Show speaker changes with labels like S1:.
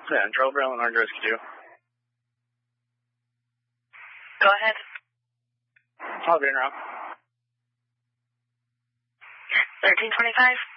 S1: Central, Illinois Rescue.
S2: Go ahead.
S1: I'll be around.
S2: 1325.